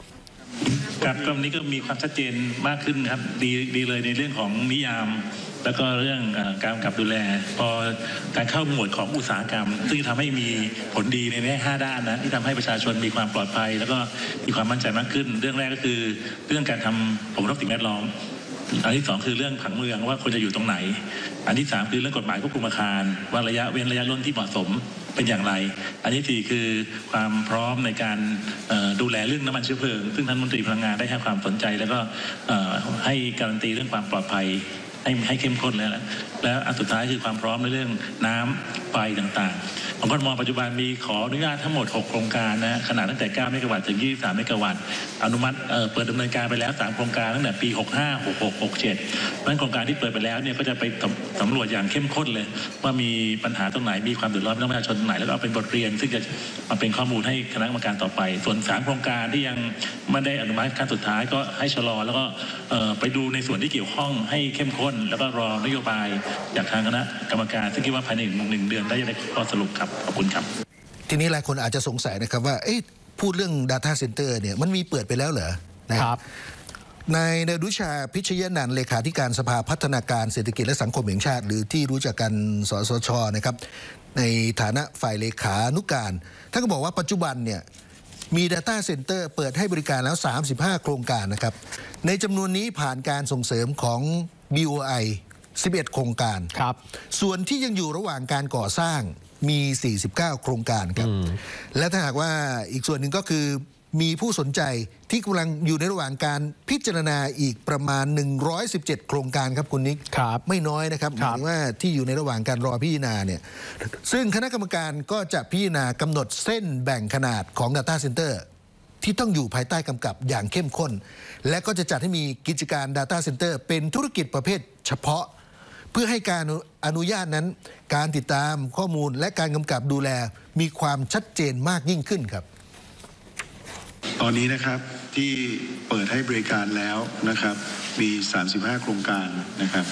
ครับกรณีนี้ก็มีความชัดเจนมากขึ้นครับดีเลยในเรื่องของนิยามแล้วก็เรื่องการกำกับดูแลพอการเข้าหมวดของอุตสาหกรรมซึ่งทำให้มีผลดีใน5 ด้านนะที่ทำให้ประชาชนมีความปลอดภัยแล้วก็มีความมั่นใจมากขึ้นเรื่องแรกก็คือเรื่องการทำผลกระทบสิ่งแวดล้อมอันที่2คือเรื่องผังเมืองว่าควรจะอยู่ตรงไหนอันที่3คือเรื่องกฎหมายควบคุมอาคารว่าระยะเว้นระยะร่นที่เหมาะสมเป็นอย่างไรอันที่4คือความพร้อมในการดูแลเรื่องน้ำมันเชื้อเพลิงซึ่งท่านรัฐมนตรีพลังงานได้ให้ความสนใจแล้วก็ให้การันตีเรื่องความปลอดภัยให้เข้มข้นแล้วอันสุดท้ายคือความพร้อมในเรื่องน้ำไฟต่างๆของกทมปัจจุบันมีขออนุญาตทั้งหมด6โครงการนะขนาดตั้งแต่9เมกะวัตต์ถึง23เมกะวัตต์อนุมัติเปิดดำเนินการไปแล้ว3โครงการตั้งแต่ปี65 66 67นั้นโครงการที่เปิดไปแล้วเนี่ยก็จะไปสำรวจอย่างเข้มข้นเลยว่ามีปัญหาตรงไหนมีความเดือดร้อนของประชาชนตรงไหนแล้วก็เอาเป็นบทเรียนซึ่งจะมาเป็นข้อมูลให้คณะกรรมการต่อไปส่วน3โครงการที่ยังไม่ได้อนุมัติขั้นสุดท้ายก็ให้ชะลอแล้วก็ไปดูในส่วนที่เกี่ยวข้องให้เข้มข้นแล้วก็รอนโยบายจากทางคณะกรรมการซึ่งคิดว่าภายใน1 เดือนได้ข้อสรุปครับขอบคุณครับทีนี้หลายคนอาจจะสงสัยนะครับว่าพูดเรื่อง Data Center เนี่ยมันมีเปิดไปแล้วเหรอนะครับนายดนุชาพิชยนันท์เลขาธิการสภาพัฒนาการเศรษฐกิจและสังคมแห่งชาติหรือที่รู้จักกันสสช.นะครับในฐานะฝ่ายเลขานุการท่านก็บอกว่าปัจจุบันเนี่ยมี Data Center เปิดให้บริการแล้ว35โครงการนะครับในจำนวนนี้ผ่านการส่งเสริมของ BOI 11โครงการครับส่วนที่ยังอยู่ระหว่างการก่อสร้างมี49โครงการครับและถ้าหากว่าอีกส่วนหนึ่งก็คือมีผู้สนใจที่กำลังอยู่ในระหว่างการพิจารณาอีกประมาณ117โครงการครับคุณนิกไม่น้อยนะครับหมายถึงว่าที่อยู่ในระหว่างการรอพิจารณาเนี่ยซึ่งคณะกรรมการก็จะพิจารณากำหนดเส้นแบ่งขนาดของ Data Center ที่ต้องอยู่ภายใต้กำกับอย่างเข้มข้นและก็จะจัดให้มีกิจการ Data Center เป็นธุรกิจประเภทเฉพาะเพื่อให้การอนุญาตนั้นการติดตามข้อมูลและการกำกับดูแลมีความชัดเจนมากยิ่งขึ้นครับตอนนี้นะครับที่เปิดให้บริการแล้วนะครับมี35โครงการนะครับ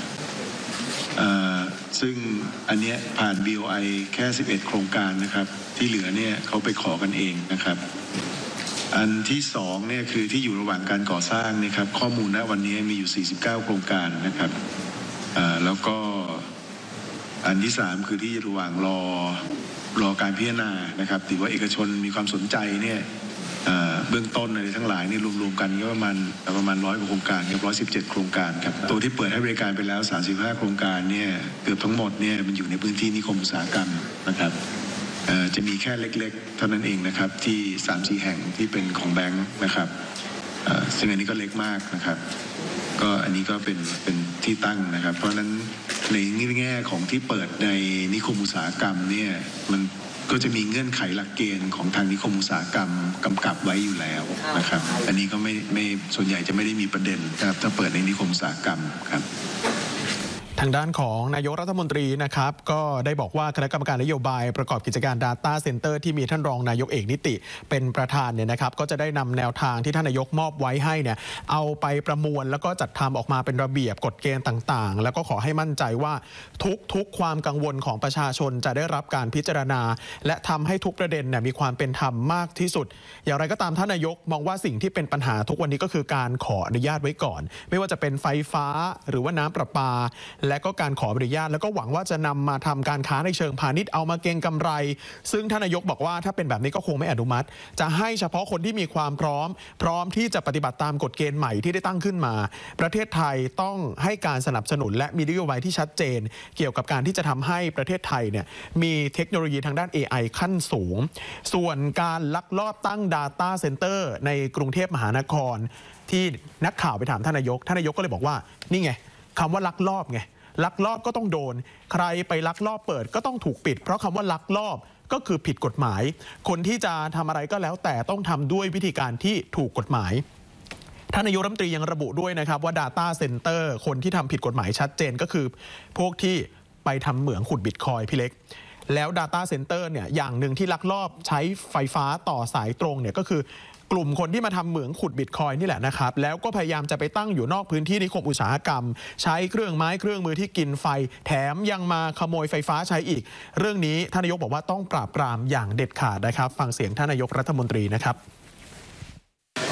ซึ่งอันเนี้ยผ่าน BOI แค่11โครงการนะครับที่เหลือเนี่ยเขาไปขอกันเองนะครับอันที่2เนี่ยคือที่อยู่ระหว่างการก่อสร้างนะครับข้อมูลณวันนี้มีอยู่49โครงการนะครับแล้วก็อันที่3คือที่ระหว่างรอการพิจารณานะครับถือว่าเอกชนมีความสนใจเนี่ยเบื้องต้นอะไรทั้งหลายนี่รวมๆกันก็ประมาณ100กว่าโครงการครับ117โครงการครับตัวที่เปิดให้บริการไปแล้ว35โครงการเนี่ยเกือบทั้งหมดเนี่ยมันอยู่ในพื้นที่นิคมอุตสาหกรรมนะครับจะมีแค่เล็กๆเท่านั้นเองนะครับที่3-4แห่งที่เป็นของแบงค์นะครับซึ่งอันนี้ก็เล็กมากนะครับก็อันนี้ก็เป็นที่ตั้งนะครับเพราะฉะนั้นในแง่ของที่เปิดในนิคมอุตสาหกรรมเนี่ยมันก็จะมีเงื่อนไขหลักเกณฑ์ของทางนิคมอุตสาหกรรมกำกับไว้อยู่แล้วนะครับอันนี้ก็ไม่ส่วนใหญ่จะไม่ได้มีประเด็นนะครับถ้าเปิดในนิคมอุตสาหกรรมครับทางด้านของนายกรัฐมนตรีนะครับก็ได้บอกว่าคณะกรรมการนโยบายประกอบกิจการ Data Center ที่มีท่านรองนายกเอกนิติเป็นประธานเนี่ยนะครับก็จะได้นำแนวทางที่ท่านนายกมอบไว้ให้เนี่ยเอาไปประมวลแล้วก็จัดทำออกมาเป็นระเบียบกฎเกณฑ์ต่างๆแล้วก็ขอให้มั่นใจว่าทุกความกังวลของประชาชนจะได้รับการพิจารณาและทำให้ทุกประเด็นเนี่ยมีความเป็นธรรมมากที่สุดอย่างไรก็ตามท่านนายกมองว่าสิ่งที่เป็นปัญหาทุกวันนี้ก็คือการขออนุญาตไว้ก่อนไม่ว่าจะเป็นไฟฟ้าหรือว่าน้ำประปาและก็การขออนุญาตแล้วก็หวังว่าจะนำมาทำการค้าในเชิงพาณิชย์เอามาเก็งกำไรซึ่งท่านนายกบอกว่าถ้าเป็นแบบนี้ก็คงไม่อนุมัติจะให้เฉพาะคนที่มีความพร้อมที่จะปฏิบัติตามกฎเกณฑ์ใหม่ที่ได้ตั้งขึ้นมาประเทศไทยต้องให้การสนับสนุนและมีนโยบายที่ชัดเจนเกี่ยวกับการที่จะทำให้ประเทศไทยเนี่ยมีเทคโนโลยีทางด้าน AI ขั้นสูงส่วนการลักลอบตั้ง Data Center ในกรุงเทพมหานครที่นักข่าวไปถามท่านนายกก็เลยบอกว่านี่ไงคำว่าลักลอบไงลักลอบก็ต้องโดนใครไปลักลอบเปิดก็ต้องถูกปิดเพราะคำว่าลักลอบก็คือผิดกฎหมายคนที่จะทำอะไรก็แล้วแต่ต้องทำด้วยวิธีการที่ถูกกฎหมายท่านนายกรัฐมนตรียังระบุด้วยนะครับว่า Data Center คนที่ทำผิดกฎหมายชัดเจนก็คือพวกที่ไปทำเหมืองขุดบิตคอยน์พี่เล็กแล้ว Data Center เนี่ยอย่างหนึ่งที่ลักลอบใช้ไฟฟ้าต่อสายตรงเนี่ยก็คือกลุ่มคนที่มาทำเหมืองขุดบิตคอยน์นี่แหละนะครับแล้วก็พยายามจะไปตั้งอยู่นอกพื้นที่นิคมอุตสาหกรรมใช้เครื่องไม้เครื่องมือที่กินไฟแถมยังมาขโมยไฟฟ้าใช้อีกเรื่องนี้ท่านนายกบอกว่าต้องปราบปรามอย่างเด็ดขาดนะครับฟังเสียงท่านนายกรัฐมนตรีนะครับ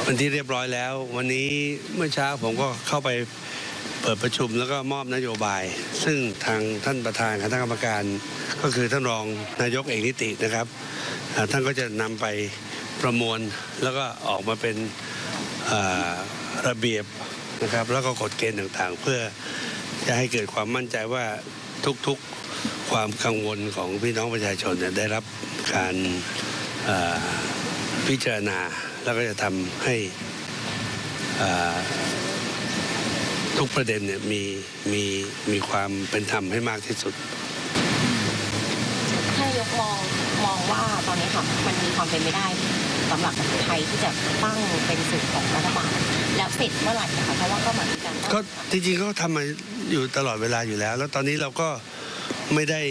เป็นที่เรียบร้อยแล้ววันนี้เมื่อเช้าผมก็เข้าไปเปิดประชุมแล้วก็มอบนโยบายซึ่งทางท่านประธานคณะกรรมการก็คือท่านรองนายกเอกนิตินะครับท่านก็จะนำไปประมวลแล้วก็ออกมาเป็นระเบียบนะครับแล้วก็กฎเกณฑ์ต่างๆเพื่อจะให้เกิดความมั่นใจว่าทุกๆความกังวลของพี่น้องประชาชนเนี่ยได้รับการพิจารณาแล้วก็จะทำให้ทุกประเด็นเนี่ยมีความเป็นธรรมให้มากที่สุดถ้ายกมองว่าตอนนี้ค่ะมันมีความเป็นไปได้สำหรับไทยที่จะตั้งเป็นศูนย์ของรัฐบาลแล้วเสร็จเมื่อไหร่นะคะเพราะว่าก็เหมือนกันก็จริงๆก็ทำมาอยู่ตลอดเวลาอยู่แล้วแล้วตอนนี้เราก็ไม่ได้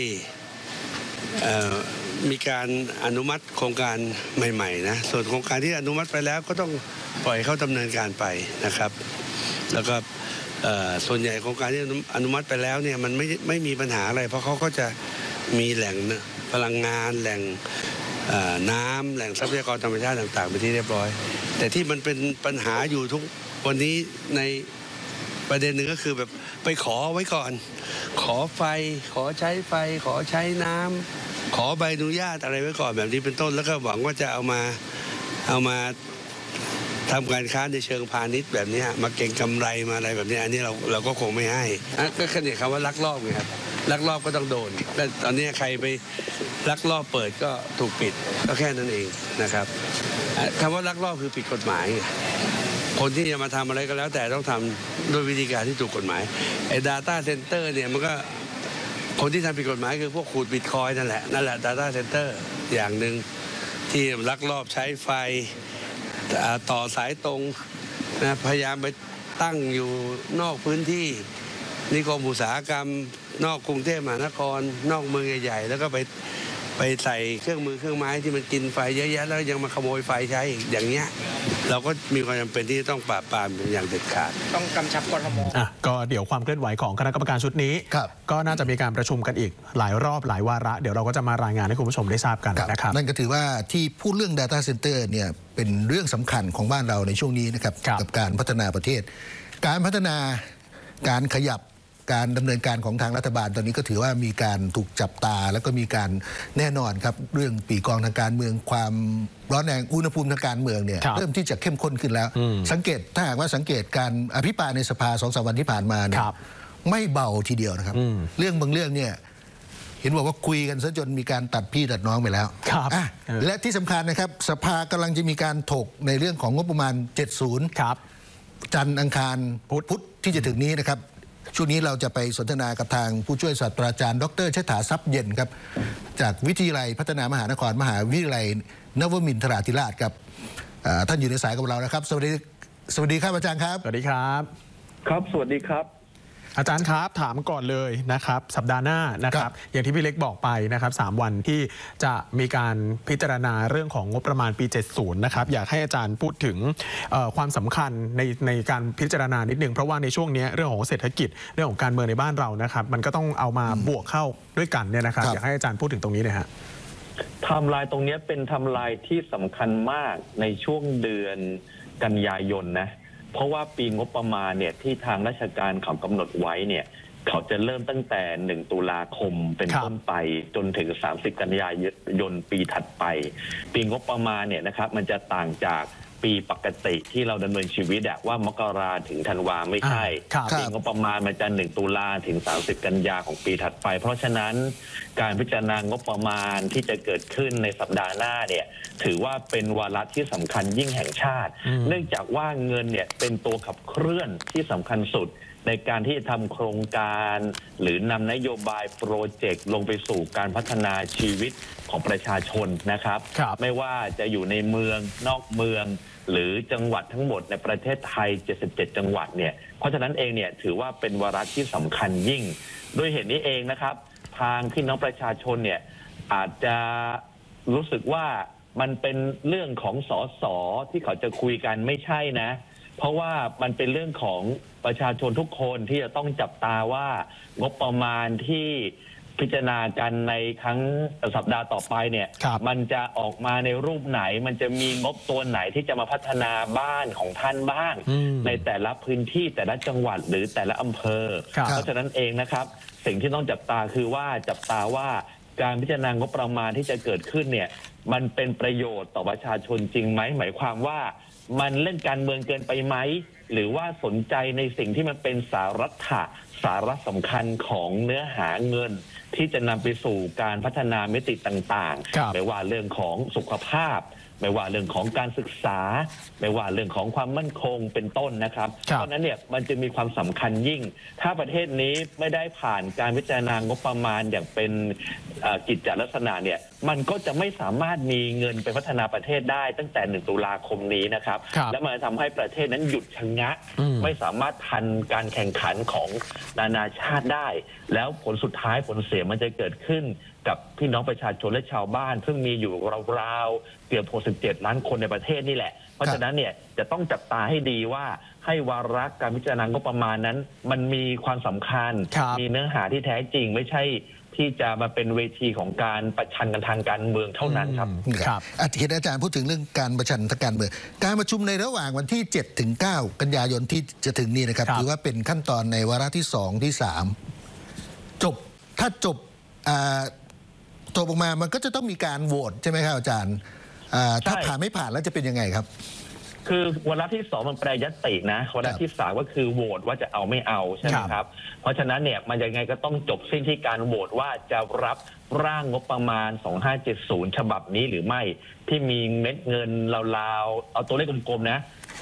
มีการอนุมัติโครงการใหม่ๆนะส่วนโครงการที่อนุมัติไปแล้วก็ต้องปล่อยเขาดำเนินการไปนะครับแล้วก็ส่วนใหญ่โครงการที่อนุมัติไปแล้วเนี่ยมันไม่มีปัญหาอะไรเพราะเขาก็จะมีแหล่งพลังงานแหล่งน้ำแหล่งทรัพยากรธรรมชาติต่างๆไปที่เรียบร้อยแต่ที่มันเป็นปัญหาอยู่ทุกวันนี้ในประเด็นหนึ่งก็คือแบบไปขอไว้ก่อนขอไฟขอใช้ไฟขอใช้น้ำขอใบอนุญาตอะไรไว้ก่อนแบบนี้เป็นต้นแล้วก็หวังว่าจะเอามาทำการค้าในเชิงพาณิชย์แบบนี้มาเก็งกำไรมาอะไรแบบนี้อันนี้เราก็คงไม่ให้ก็แค่นี้คำว่าลักลอบไงครับลักลอบก็ต้องโดนและตอนนี้ใครไปลักลอบเปิดก็ถูกปิดก็แค่นั้นเองนะครับคำว่าลักลอบคือผิดกฎหมายคนที่จะมาทำอะไรก็แล้วแต่ต้องทำด้วยวิธีการที่ถูกกฎหมายไอ้ Data Center เนี่ยมันก็คนที่ทำผิดกฎหมายคือพวกขูดบิตคอยน์นั่นแหละ Data Center อย่างหนึ่งที่ลักลอบใช้ไฟต่อสายตรงนะพยายามไปตั้งอยู่นอกพื้นที่นิคมอุตสาหกรรมนอกกรุงเทพมหานครนอกเมืองใหญ่ๆแล้วก็ไปใส่เครื่องมือเครื่องไม้ที่มันกินไฟเยอะแยะแล้วยังมาขโมยไฟใช้อย่างเงี้ยเราก็มีความจำเป็นที่ต้องปราบปรามอย่างเด็ดขาดต้องกำชับกทม. ก็เดี๋ยวความเคลื่อนไหวของคณะกรรมการชุดนี้ก็น่าจะมีการประชุมกันอีกหลายรอบหลายวาระเดี๋ยวเราก็จะมารายงานให้คุณผู้ชมได้ทราบกันนะครับนั่นก็ถือว่าที่พูดเรื่อง Data Center เนี่ยเป็นเรื่องสำคัญของบ้านเราในช่วงนี้นะครับกับการพัฒนาประเทศการพัฒนาการขยับการดำเนินการของทางรัฐบาลตอนนี้ก็ถือว่ามีการถูกจับตาแล้วก็มีการแน่นอนครับเรื่องปีกองทางการเมืองความร้อนแรงอุณหภูมิทางการเมืองเนี่ยเริ่มที่จะเข้มข้นขึ้นแล้วสังเกตถ้าหากว่าสังเกตการอภิปรายในสภา 2-3 วันที่ผ่านมาเนี่ยไม่เบาทีเดียวนะครับเรื่องบางเรื่องเนี่ยเห็นบอกว่าคุยกันซะจนมีการตัดพี่ตัดน้องไปแล้วและที่สำคัญนะครับสภากำลังจะมีการถกในเรื่องของงบประมาณ 70 จันทร์อังคารพุธที่จะถึงนี้นะครับช่วงนี้เราจะไปสนทนากับทางผู้ช่วยศาสตราจารย์ดร.เชษฐาทรัพย์เย็นครับจากวิทยาลัยพัฒนามหานครมหาวิทยาลัยนวมินทราธิราชครับท่านอยู่ในสายกับเรานะครับสวัสดีครับอาจารย์ครับสวัสดีครับครับสวัสดีครับอาจารย์ครับถามก่อนเลยนะครับสัปดาห์หน้านะครับอย่างที่พี่เล็กบอกไปนะครับ3วันที่จะมีการพิจารณาเรื่องของงบประมาณปี 70 นะครับอยากให้อาจารย์พูดถึงความสำคัญในการพิจารณานิดนึงเพราะว่าในช่วงนี้เรื่องของเศรษฐกิจเรื่องของการเมืองในบ้านเรานะครับมันก็ต้องเอามาบวกเข้าด้วยกันเนี่ยนะครับอยากให้อาจารย์พูดถึงตรงนี้เลยฮะไทม์ไลน์ตรงนี้เป็นไทม์ไลน์ที่สำคัญมากในช่วงเดือนกันยายนนะเพราะว่าปีงบประมาณเนี่ยที่ทางราชการเขากำหนดไว้เนี่ยเขาจะเริ่มตั้งแต่1 ตุลาคมเป็นต้นไปจนถึง30 กันยายนปีถัดไปปีงบประมาณเนี่ยนะครับมันจะต่างจากปีปกติที่เราดำเนินชีวิตว่ามกราถึงธันวาไม่ใช่ปีงบประมาณมันจะ1 ตุลาถึง30 กันยาของปีถัดไปเพราะฉะนั้นการพิจารณางบประมาณที่จะเกิดขึ้นในสัปดาห์หน้าเนี่ยถือว่าเป็นวาระที่สำคัญยิ่งแห่งชาติเนื่องจากว่าเงินเนี่ยเป็นตัวขับเคลื่อนที่สำคัญสุดในการที่จะทำโครงการหรือนำนโยบายโปรเจกต์ลงไปสู่การพัฒนาชีวิตของประชาชนนะครับไม่ว่าจะอยู่ในเมืองนอกเมืองหรือจังหวัดทั้งหมดในประเทศไทย77 จังหวัดเนี่ยเพราะฉะนั้นเองเนี่ยถือว่าเป็นวาระที่สำคัญยิ่งด้วยเหตุนี้เองนะครับทางพี่น้องประชาชนเนี่ยอาจจะรู้สึกว่ามันเป็นเรื่องของสสที่เขาจะคุยกันไม่ใช่นะเพราะว่ามันเป็นเรื่องของประชาชนทุกคนที่จะต้องจับตาว่างบประมาณที่พิจารณากันในครั้งสัปดาห์ต่อไปเนี่ยมันจะออกมาในรูปไหนมันจะมีงบตัวไหนที่จะมาพัฒนาบ้านของท่านบ้างในแต่ละพื้นที่แต่ละจังหวัดหรือแต่ละอำเภอเพราะฉะนั้นเองนะครับสิ่งที่ต้องจับตาคือว่าจับตาว่าการพิจารณางบประมาณที่จะเกิดขึ้นเนี่ยมันเป็นประโยชน์ต่อประชาชนจริงไหมหมายความว่ามันเล่นการเมืองเกินไปไหมหรือว่าสนใจในสิ่งที่มันเป็นสาระสำคัญของเนื้อหาเงินที่จะนำไปสู่การพัฒนามิติต่างๆไม่ว่าเรื่องของสุขภาพไม่ว่าเรื่องของการศึกษาไม่ว่าเรื่องของความมั่นคงเป็นต้นนะครับเพราะนั้นเนี่ยมันจะมีความสำคัญยิ่งถ้าประเทศนี้ไม่ได้ผ่านการพิจารณางบประมาณอย่างเป็นกิจจลักษณะเนี่ยมันก็จะไม่สามารถมีเงินไปพัฒนาประเทศได้ตั้งแต่1 ตุลาคมนี้นะครับและมันทำให้ประเทศนั้นหยุดชะงักไม่สามารถทันการแข่งขันของนานาชาติได้แล้วผลสุดท้ายผลเสียมันจะเกิดขึ้นกับพี่น้องประชาชนและชาวบ้านซึ่งมีอยู่ราวๆเกือบ67 ล้านคนในประเทศนี่แหละเพราะฉะนั้นเนี่ยจะต้องจับตาให้ดีว่าให้วาระการพิจารณางบประมาณนั้นมันมีความสำคัญมีเนื้อหาที่แท้จริงไม่ใช่ที่จะมาเป็นเวทีของการประชันกันทางการเมืองเท่านั้นครับเห็นอาจารย์พูดถึงเรื่องการประชันทางการเมืองการประชุมในระหว่างวันที่7 ถึง 9 กันยายนที่จะถึงนี้นะครับถือว่าเป็นขั้นตอนในวาระที่2ที่3จบถ้าจบออกมามันก็จะต้องมีการโหวตใช่ไหมครับอาจารย์ถ้าผ่านไม่ผ่านแล้วจะเป็นยังไงครับคือวาระที่2มันแปรยตินะวาระที่3ก็คือโหวตว่าจะเอาไม่เอาใช่ไหมครับเพราะฉะนั้นเนี่ยมันยังไงก็ต้องจบสิ้นที่การโหวตว่าจะรับร่างงบประมาณ2570ฉบับนี้หรือไม่ที่มีเม็ดเงินราวๆเอาตัวเลขกลมๆนะ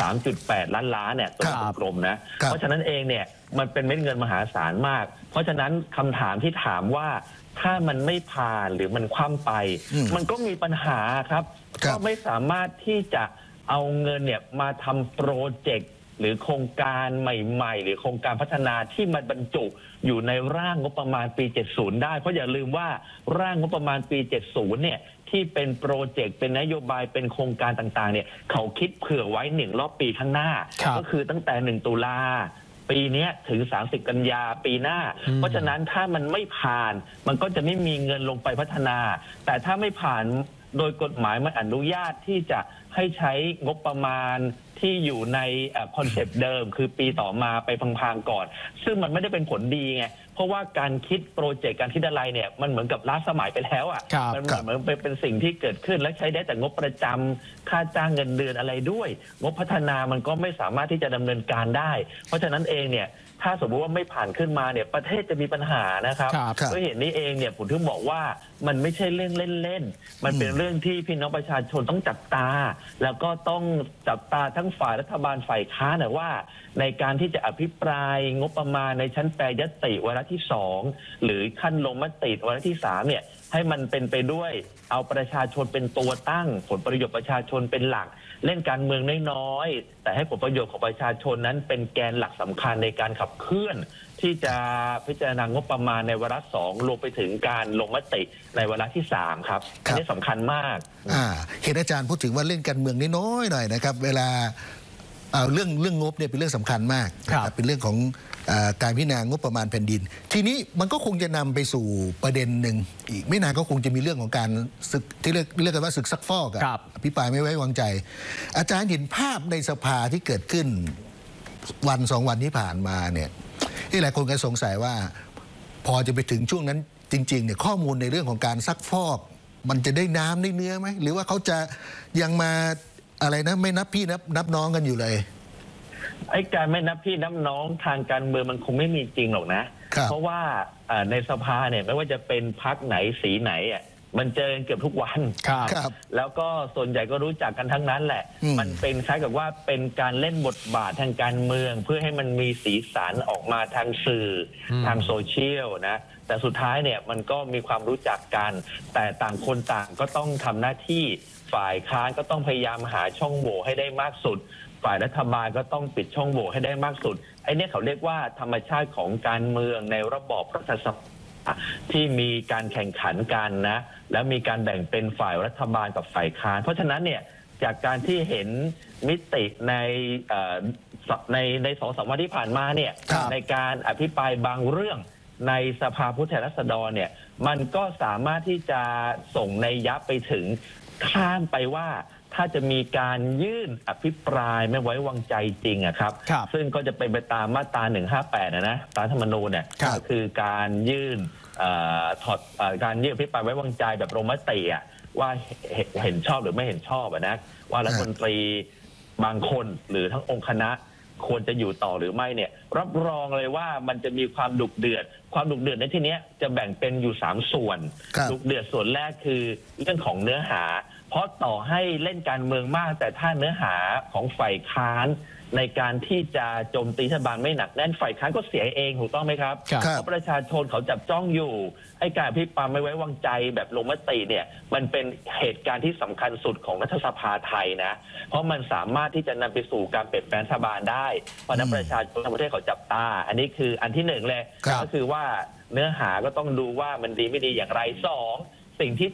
3.8 ล้านล้านเนี่ยตัวเลขกลมๆนะเพราะฉะนั้นเองเนี่ยมันเป็นเม็ดเงินมหาศาลมากเพราะฉะนั้นคำถามที่ถามว่าถ้ามันไม่ผ่านหรือมันคว่ำไปมันก็มีปัญหาครับก็ไม่สามารถที่จะเอาเงินเนี่ยมาทำโปรเจกต์หรือโครงการใหม่ๆหรือโครงการพัฒนาที่มันบรรจุอยู่ในร่างงบประมาณปี70ได้เพราะอย่าลืมว่าร่างงบประมาณปี70เนี่ยที่เป็นโปรเจกต์เป็นนโยบายเป็นโครงการต่างๆเนี่ยเขาคิดเผื่อไว้1 รอบปีข้างหน้าก็คือตั้งแต่1 ตุลาปีนี้ถึง30 กันยาปีหน้าเพราะฉะนั้นถ้ามันไม่ผ่านมันก็จะไม่มีเงินลงไปพัฒนาแต่ถ้าไม่ผ่านโดยกฎหมายมันอนุญาตที่จะให้ใช้งบประมาณที่อยู่ในคอนเซปต์เดิมคือปีต่อมาไปพังๆก่อนซึ่งมันไม่ได้เป็นผลดีไงเพราะว่าการคิดโปรเจกต์การคิดอะไรเนี่ยมันเหมือนกับล้าสมัยไปแล้วอ่ะมันเหมือนเป็นสิ่งที่เกิดขึ้นและใช้ได้แต่งบประจำค่าจ้างเงินเดือนอะไรด้วยงบพัฒนามันก็ไม่สามารถที่จะดำเนินการได้เพราะฉะนั้นเองเนี่ยถ้าสมมติว่าไม่ผ่านขึ้นมาเนี่ยประเทศจะมีปัญหานะครับด้วยเหตุนี้เองเนี่ยผมถึงบอกว่ามันไม่ใช่เรื่องเล่นๆมันเป็นเรื่องที่พี่น้องประชาชนต้องจับตาแล้วก็ต้องจับตาทั้งฝ่ายรัฐบาลฝ่ายค้านนะว่าในการที่จะอภิปรายงบประมาณในชั้นแปรยติวาระที่2หรือขั้นลงมติวาระที่3เนี่ยให้มันเป็นไปด้วยเอาประชาชนเป็นตัวตั้งผลประโยชน์ประชาชนเป็นหลักเล่นการเมืองน้อยๆแต่ให้ผลประโยชน์ของประชาชนนั้นเป็นแกนหลักสำคัญในการขับเคลื่อนที่จะพิจารณางบประมาณในวาระ2รวมไปถึงการลงมติในวาระที่3ครับอันนี้สำคัญมากเห็นอาจารย์พูดถึงว่าเล่นการเมืองน้อยๆหน่อยนะครับเวลาเรื่องงบเนี่ยเป็นเรื่องสำคัญมากเป็นเรื่องของการพิจารณางบประมาณแผ่นดินทีนี้มันก็คงจะนำไปสู่ประเด็นหนึ่งอีกไม่นานก็คงจะมีเรื่องของการศึกที่เรียกกันว่าศึกซักฟอกอภิปรายไม่ไว้วางใจอาจารย์เห็นภาพในสภาที่เกิดขึ้น2 วันที่ผ่านมาเนี่ยหลายคนก็สงสัยว่าพอจะไปถึงช่วงนั้นจริงๆเนี่ยข้อมูลในเรื่องของการซักฟอกมันจะได้น้ำได้เนื้อไหมหรือว่าเขาจะยังมาอะไรนะไม่นับพี่นับน้องกันอยู่เลยไอ้การไม่นับพี่นับน้องทางการเมืองมันคงไม่มีจริงหรอกนะเพราะว่าในสภาเนี่ยไม่ว่าจะเป็นพรรคไหนสีไหนอ่ะมันเจอเกือบทุกวันแล้วก็ส่วนใหญ่ก็รู้จักกันทั้งนั้นแหละมันเป็นคล้ายกับว่าเป็นการเล่นบทบาททางการเมืองเพื่อให้มันมีสีสันออกมาทางสื่อทางโซเชียลนะแต่สุดท้ายเนี่ยมันก็มีความรู้จักกันแต่ต่างคนต่างก็ต้องทำหน้าที่ฝ่ายค้านก็ต้องพยายามหาช่องโหว่ให้ได้มากสุดฝ่ายรัฐบาลก็ต้องปิดช่องโหว่ให้ได้มากสุดไอ้นี่เขาเรียกว่าธรรมชาติของการเมืองในระบอบรัฐสภาที่มีการแข่งขันกันนะแล้วมีการแบ่งเป็นฝ่ายรัฐบาลกับฝ่ายค้านเพราะฉะนั้นเนี่ยจากการที่เห็นมิติใน2-3 วันที่ผ่านมาเนี่ยในการอภิปรายบางเรื่องในสภาผู้แทนราษฎรเนี่ยมันก็สามารถที่จะส่งนัยยะไปถึงข้ามไปว่าถ้าจะมีการยื่นอภิปรายไม่ไว้วางใจจริงอะครับซึ่งก็จะเป็นไปตามมาตรา158นะตามรัฐธรรมนูญเนี่ยก็คือการยื่นการยื่นอภิปรายไว้วางใจแบบลงมติอะว่าเห็นชอบหรือไม่เห็นชอบนะว่ารัฐมนตรีบางคนหรือทั้งองค์คณะควรจะอยู่ต่อหรือไม่เนี่ยรับรองเลยว่ามันจะมีความดุเดือดในที่นี้จะแบ่งเป็นอยู่3ส่วนดุเดือดส่วนแรกคือเรื่องของเนื้อหาเพราะต่อให้เล่นการเมืองมากแต่ถ้าเนื้อหาของฝ่ายค้านในการที่จะโจมตีรัฐบาลไม่หนักแน่นฝ่ายค้านก็เสียเองถูกต้องไหมครับเพราะประชาชนเขาจับจ้องอยู่ให้การอภิปรายไม่ไว้วางใจแบบลงมติเนี่ยมันเป็นเหตุการณ์ที่สำคัญสุดของรัฐสภาไทยนะเพราะมันสามารถที่จะนำไปสู่การเปลี่ยนแปลงรัฐบาลได้เพราะนั้นประชาชนทั้งประเทศเขาจับตาอันนี้คืออันที่1เลยก็คือว่าเนื้อหาก็ต้องดูว่ามันดีไม่ดีอย่างไร2สิ่งที่